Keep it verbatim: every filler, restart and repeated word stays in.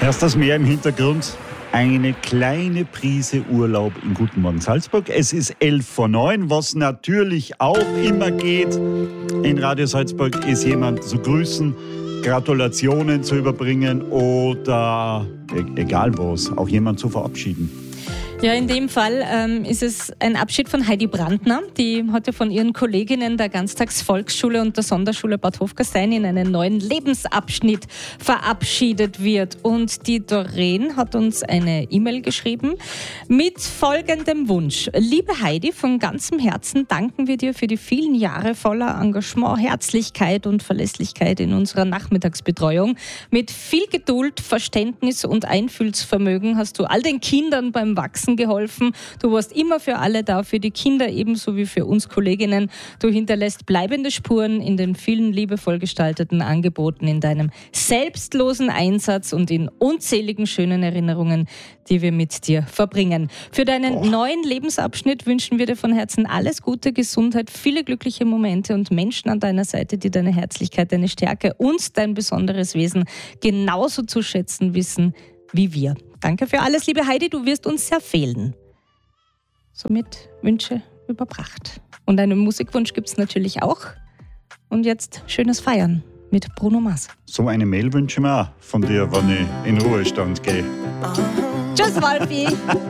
Erst das Meer im Hintergrund, eine kleine Prise Urlaub in Guten Morgen Salzburg. Es ist elf vor neun, was natürlich auch immer geht. In Radio Salzburg ist jemand zu grüßen, Gratulationen zu überbringen oder e- egal was, auch jemand zu verabschieden. Ja, in dem Fall ähm, ist es ein Abschied von Heidi Brandner. Die heute von ihren Kolleginnen der Ganztagsvolksschule und der Sonderschule Bad Hofgastein in einen neuen Lebensabschnitt verabschiedet wird. Und die Doreen hat uns eine E-Mail geschrieben mit folgendem Wunsch. Liebe Heidi, von ganzem Herzen danken wir dir für die vielen Jahre voller Engagement, Herzlichkeit und Verlässlichkeit in unserer Nachmittagsbetreuung. Mit viel Geduld, Verständnis und Einfühlsvermögen hast du all den Kindern beim Wachsen geholfen. Du warst immer für alle da, für die Kinder ebenso wie für uns Kolleginnen. Du hinterlässt bleibende Spuren in den vielen liebevoll gestalteten Angeboten, in deinem selbstlosen Einsatz und in unzähligen schönen Erinnerungen, die wir mit dir verbringen. Für deinen oh. neuen Lebensabschnitt wünschen wir dir von Herzen alles Gute, Gesundheit, viele glückliche Momente und Menschen an deiner Seite, die deine Herzlichkeit, deine Stärke und dein besonderes Wesen genauso zu schätzen wissen wie wir. Danke für alles, liebe Heidi, du wirst uns sehr fehlen. Somit Wünsche überbracht. Und einen Musikwunsch gibt es natürlich auch. Und jetzt schönes Feiern mit Bruno Mars. So eine Mail wünsche ich mir auch von dir, wenn ich in Ruhestand gehe. Tschüss, Wolfi!